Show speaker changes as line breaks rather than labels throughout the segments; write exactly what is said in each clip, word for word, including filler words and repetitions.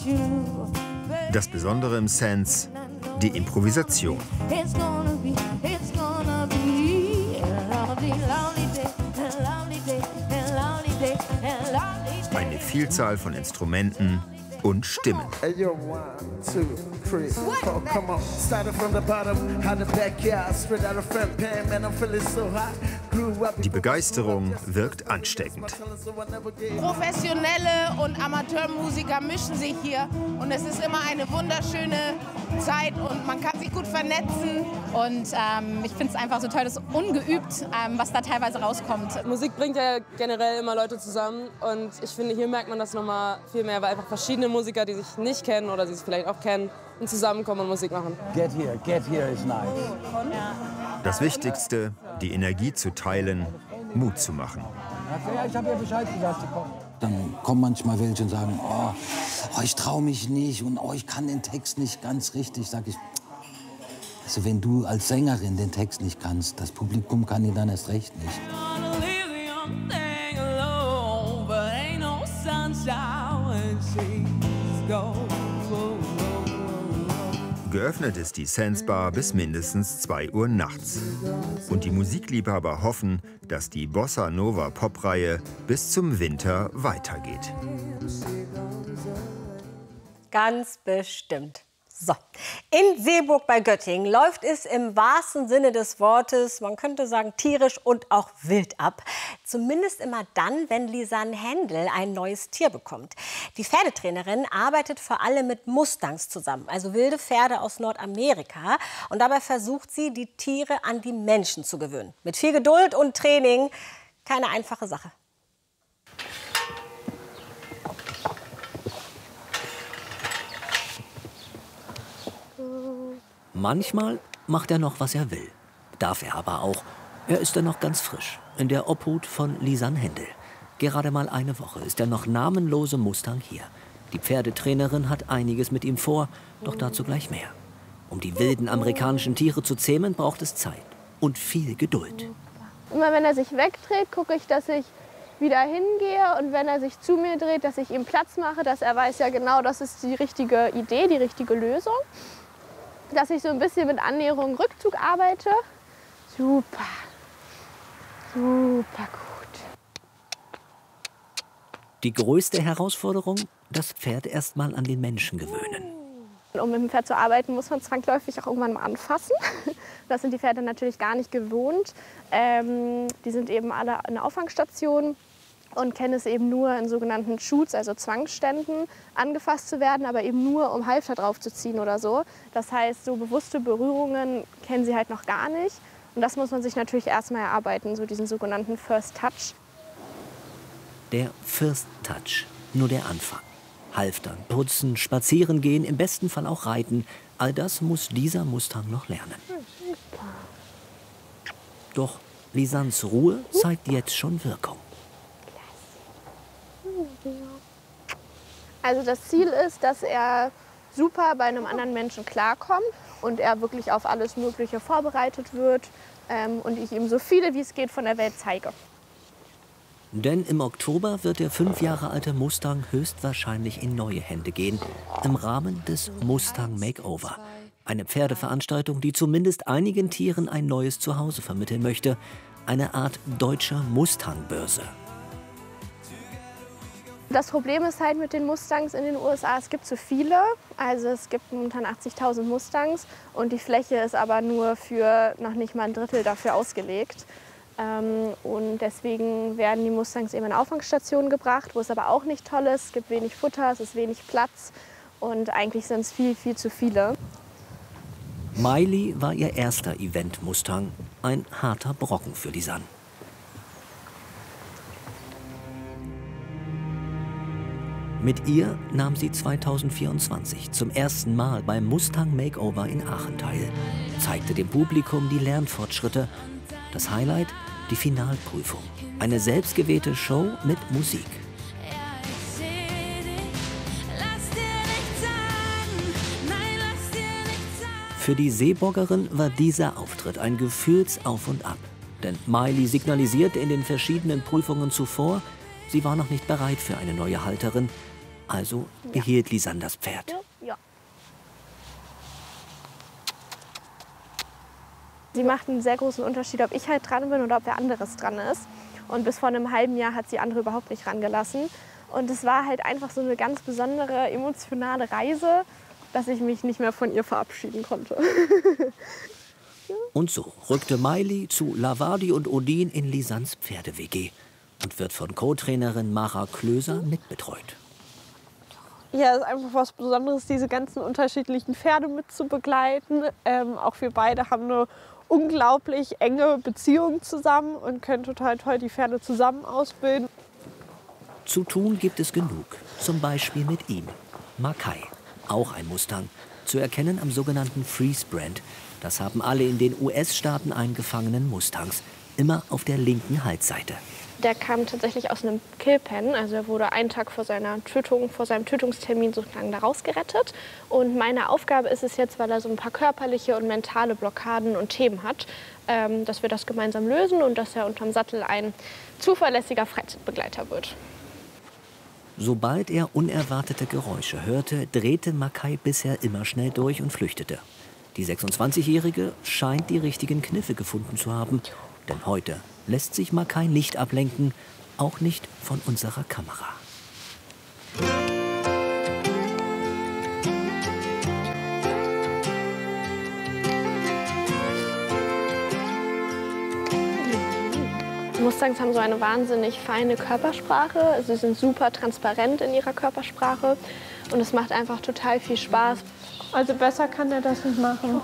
Das Besondere im Sense, die Improvisation. Eine Vielzahl von Instrumenten und Stimmen. Die Begeisterung wirkt ansteckend.
Professionelle und Amateurmusiker mischen sich hier und es ist immer eine wunderschöne Zeit und man kann sich gut vernetzen.
Und ähm, ich finde es einfach so toll, das ist ungeübt, ähm, was da teilweise rauskommt.
Musik bringt ja generell immer Leute zusammen und ich finde, hier merkt man das nochmal viel mehr, weil einfach verschiedene Musiker, die sich nicht kennen oder die sich vielleicht auch kennen, und zusammenkommen und Musik machen.
Get here, get here is nice.
Das Wichtigste, die Energie zu teilen, Mut zu machen.
Ja, ich habe ja Bescheid gesagt, sie kommen. Dann kommen manchmal welche und sagen, oh, oh ich traue mich nicht und oh, ich kann den Text nicht ganz richtig. Sag ich, also wenn du als Sängerin den Text nicht kannst, das Publikum kann ihn dann erst recht nicht.
Geöffnet ist die Sense Bar bis mindestens zwei Uhr nachts. Und die Musikliebhaber hoffen, dass die Bossa Nova Pop-Reihe bis zum Winter weitergeht.
Ganz bestimmt. So, in Seeburg bei Göttingen läuft es im wahrsten Sinne des Wortes, man könnte sagen tierisch und auch wild ab. Zumindest immer dann, wenn Lisanne Händel ein neues Tier bekommt. Die Pferdetrainerin arbeitet vor allem mit Mustangs zusammen, also wilde Pferde aus Nordamerika. Und dabei versucht sie, die Tiere an die Menschen zu gewöhnen. Mit viel Geduld und Training, keine einfache Sache.
Manchmal macht er noch, was er will. Darf er aber auch. Er ist dann noch ganz frisch, in der Obhut von Lisanne Händel. Gerade mal eine Woche ist der noch namenlose Mustang hier. Die Pferdetrainerin hat einiges mit ihm vor, doch dazu gleich mehr. Um die wilden amerikanischen Tiere zu zähmen, braucht es Zeit und viel Geduld.
Immer wenn er sich wegdreht, gucke ich, dass ich wieder hingehe. Und wenn er sich zu mir dreht, dass ich ihm Platz mache, dass er weiß, ja genau, das ist die richtige Idee, die richtige Lösung. Dass ich so ein bisschen mit Annäherung, Rückzug arbeite. Super, super gut.
Die größte Herausforderung, das Pferd erst mal an den Menschen gewöhnen.
Um mit dem Pferd zu arbeiten, muss man zwangsläufig auch irgendwann mal anfassen. Das sind die Pferde natürlich gar nicht gewohnt. Ähm, die sind eben alle in der Auffangstation und kennen es eben nur in sogenannten Shoots, also Zwangsständen, angefasst zu werden, aber eben nur, um Halfter draufzuziehen oder so. Das heißt, so bewusste Berührungen kennen sie halt noch gar nicht. Und das muss man sich natürlich erstmal erarbeiten, so diesen sogenannten First Touch.
Der First Touch, nur der Anfang. Halftern, putzen, spazieren gehen, im besten Fall auch reiten. All das muss dieser Mustang noch lernen. Doch Lisannes Ruhe zeigt jetzt schon Wirkung.
Also das Ziel ist, dass er super bei einem anderen Menschen klarkommt und er wirklich auf alles Mögliche vorbereitet wird ähm, und ich ihm so viele wie es geht von der Welt zeige.
Denn im Oktober wird der fünf Jahre alte Mustang höchstwahrscheinlich in neue Hände gehen, im Rahmen des Mustang Makeover. Eine Pferdeveranstaltung, die zumindest einigen Tieren ein neues Zuhause vermitteln möchte. Eine Art deutscher Mustang-Börse.
Das Problem ist halt mit den Mustangs in den U S A, es gibt zu viele. Also es gibt momentan achtzigtausend Mustangs und die Fläche ist aber nur für noch nicht mal ein Drittel dafür ausgelegt. Ähm, und deswegen werden die Mustangs eben in Auffangstationen gebracht, wo es aber auch nicht toll ist. Es gibt wenig Futter, es ist wenig Platz und eigentlich sind es viel, viel zu viele.
Miley war ihr erster Event-Mustang, ein harter Brocken für Lisanne. Mit ihr nahm sie zweitausendvierundzwanzig zum ersten Mal beim Mustang Makeover in Aachen teil, zeigte dem Publikum die Lernfortschritte. Das Highlight, die Finalprüfung. Eine selbstgewählte Show mit Musik. Für die Seeburgerin war dieser Auftritt ein Gefühlsauf und Ab. Denn Miley signalisierte in den verschiedenen Prüfungen zuvor, sie war noch nicht bereit für eine neue Halterin. Also behielt Lisanne das Pferd.
Ja. Ja. Sie macht einen sehr großen Unterschied, ob ich halt dran bin oder ob wer anderes dran ist. Und bis vor einem halben Jahr hat sie andere überhaupt nicht rangelassen. Und es war halt einfach so eine ganz besondere, emotionale Reise, dass ich mich nicht mehr von ihr verabschieden konnte.
Und so rückte Maili zu Lavardi und Odin in Lisannes Pferde-W G und wird von Co-Trainerin Mara Klöser mitbetreut.
Ja, es ist einfach was Besonderes, diese ganzen unterschiedlichen Pferde mit zu begleiten. Ähm, auch wir beide haben eine unglaublich enge Beziehung zusammen und können total toll die Pferde zusammen ausbilden.
Zu tun gibt es genug, zum Beispiel mit ihm, Makai, auch ein Mustang, zu erkennen am sogenannten Freeze Brand. Das haben alle in den U S-Staaten eingefangenen Mustangs, immer auf der linken Halsseite.
Der kam tatsächlich aus einem Killpen, also er wurde einen Tag vor seiner Tötung, vor seinem Tötungstermin sozusagen da rausgerettet. Und meine Aufgabe ist es jetzt, weil er so ein paar körperliche und mentale Blockaden und Themen hat, ähm, dass wir das gemeinsam lösen und dass er unterm Sattel ein zuverlässiger Freizeitbegleiter wird.
Sobald er unerwartete Geräusche hörte, drehte Makai bisher immer schnell durch und flüchtete. Die sechsundzwanzigjährige scheint die richtigen Kniffe gefunden zu haben, denn heute lässt sich Makai nicht ablenken, auch nicht von unserer Kamera.
Mustangs haben so eine wahnsinnig feine Körpersprache. Sie sind super transparent in ihrer Körpersprache und es macht einfach total viel Spaß. Also besser kann er das nicht machen.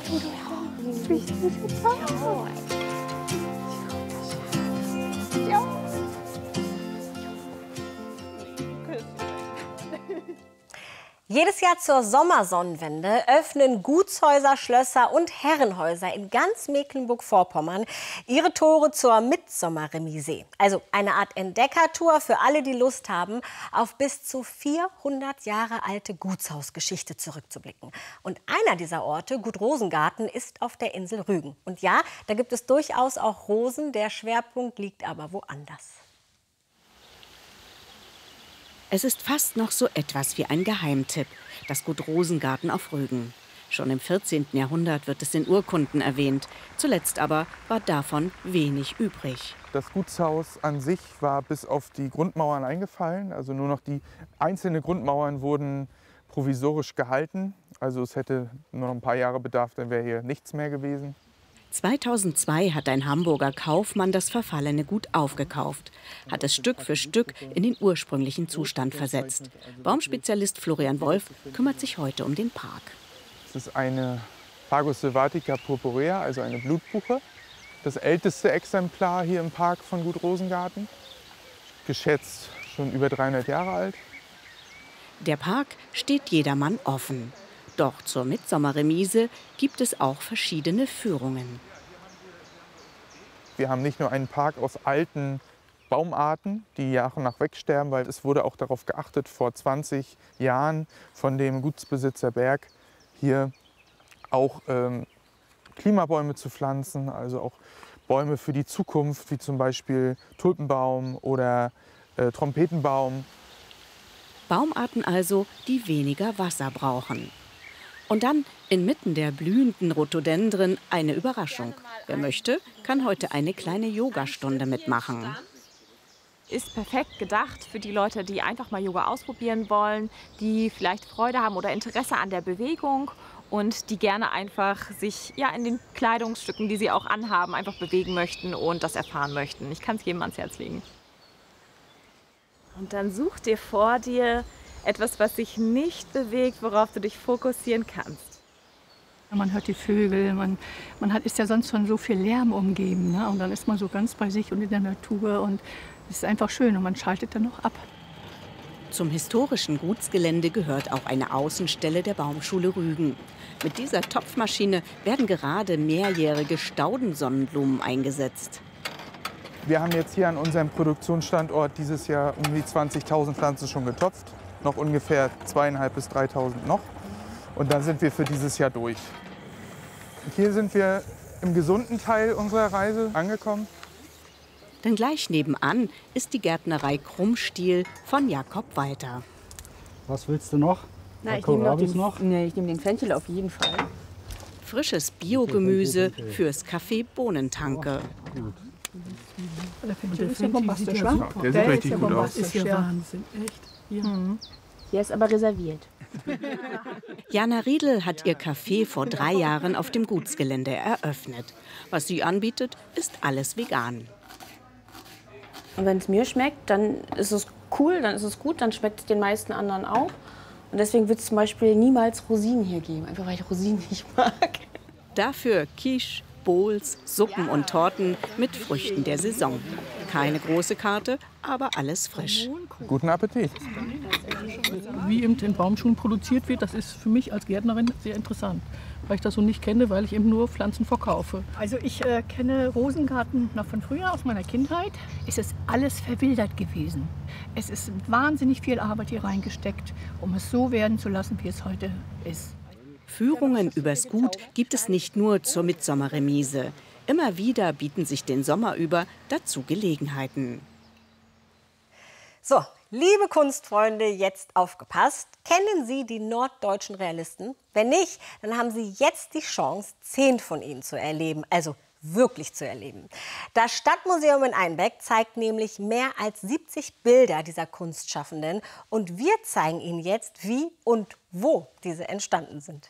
Jedes Jahr zur Sommersonnenwende öffnen Gutshäuser, Schlösser und Herrenhäuser in ganz Mecklenburg-Vorpommern ihre Tore zur Mitsommerremise. Also eine Art Entdeckertour für alle, die Lust haben, auf bis zu vierhundert Jahre alte Gutshausgeschichte zurückzublicken. Und einer dieser Orte, Gut Rosengarten, ist auf der Insel Rügen. Und ja, da gibt es durchaus auch Rosen, der Schwerpunkt liegt aber woanders.
Es ist fast noch so etwas wie ein Geheimtipp, das Gut Rosengarten auf Rügen. Schon im vierzehnten Jahrhundert wird es in Urkunden erwähnt. Zuletzt aber war davon wenig übrig.
Das Gutshaus an sich war bis auf die Grundmauern eingefallen. Also nur noch die einzelnen Grundmauern wurden provisorisch gehalten. Also es hätte nur noch ein paar Jahre Bedarf, dann wäre hier nichts mehr gewesen.
zweitausendzwei hat ein Hamburger Kaufmann das verfallene Gut aufgekauft, hat es Stück für Stück in den ursprünglichen Zustand versetzt. Baumspezialist Florian Wolf kümmert sich heute um den Park.
Es ist eine Fagus sylvatica purpurea, also eine Blutbuche. Das älteste Exemplar hier im Park von Gut Rosengarten. Geschätzt schon über dreihundert Jahre alt.
Der Park steht jedermann offen. Doch zur Mitsommerremise gibt es auch verschiedene Führungen.
Wir haben nicht nur einen Park aus alten Baumarten, die nach und nach wegsterben, weil es wurde auch darauf geachtet, vor zwanzig Jahren von dem Gutsbesitzer Berg hier auch ähm, Klimabäume zu pflanzen, also auch Bäume für die Zukunft, wie zum Beispiel Tulpenbaum oder äh, Trompetenbaum.
Baumarten also, die weniger Wasser brauchen. Und dann inmitten der blühenden Rhododendren eine Überraschung. Wer möchte, kann heute eine kleine Yogastunde mitmachen.
Ist perfekt gedacht für die Leute, die einfach mal Yoga ausprobieren wollen, die vielleicht Freude haben oder Interesse an der Bewegung und die gerne einfach sich ja, in den Kleidungsstücken, die sie auch anhaben, einfach bewegen möchten und das erfahren möchten. Ich kann es jedem ans Herz legen. Und dann such dir vor dir etwas, was sich nicht bewegt, worauf du dich fokussieren kannst.
Man hört die Vögel, man, man hat, ist ja sonst von so viel Lärm umgeben. Ne? Und dann ist man so ganz bei sich und in der Natur und es ist einfach schön und man schaltet dann noch ab.
Zum historischen Gutsgelände gehört auch eine Außenstelle der Baumschule Rügen. Mit dieser Topfmaschine werden gerade mehrjährige Staudensonnenblumen eingesetzt.
Wir haben jetzt hier an unserem Produktionsstandort dieses Jahr um die zwanzigtausend Pflanzen schon getopft. Noch ungefähr zweitausendfünfhundert bis dreitausend noch. Und dann sind wir für dieses Jahr durch. Hier sind wir im gesunden Teil unserer Reise angekommen.
Denn gleich nebenan ist die Gärtnerei Krummstiel von Jakob Walter.
Was willst du noch?
Na, ich nehme noch den, noch? Nee, ich nehme den Fenchel auf jeden Fall.
Frisches Biogemüse fürs Café Bohnentanke.
Der Fenchel ist ja bombastisch, wa?
Der sieht richtig gut aus.
Das ist ja Wahnsinn, echt. Ja.
Mhm. Der ist aber reserviert.
Jana Riedl hat ihr Café vor drei Jahren auf dem Gutsgelände eröffnet. Was sie anbietet, ist alles vegan.
Und wenn es mir schmeckt, dann ist es cool, dann ist es gut, dann schmeckt es den meisten anderen auch. Und deswegen wird es zum Beispiel niemals Rosinen hier geben, einfach weil ich Rosinen nicht mag.
Dafür Quiche, Bowls, Suppen und Torten mit Früchten der Saison. Keine große Karte, aber alles frisch.
Guten Appetit.
Wie eben in Baumschulen produziert wird, das ist für mich als Gärtnerin sehr interessant, weil ich das so nicht kenne, weil ich eben nur Pflanzen verkaufe. Also ich äh, kenne Rosengarten noch von früher, aus meiner Kindheit. Es ist alles verwildert gewesen. Es ist wahnsinnig viel Arbeit hier reingesteckt, um es so werden zu lassen, wie es heute ist.
Führungen übers Gut gibt es nicht nur zur Mitsommerremise. Immer wieder bieten sich den Sommer über dazu Gelegenheiten.
So, liebe Kunstfreunde, jetzt aufgepasst. Kennen Sie die norddeutschen Realisten? Wenn nicht, dann haben Sie jetzt die Chance, zehn von ihnen zu erleben, also wirklich zu erleben. Das Stadtmuseum in Einbeck zeigt nämlich mehr als siebzig Bilder dieser Kunstschaffenden. Und wir zeigen Ihnen jetzt, wie und wo diese entstanden sind.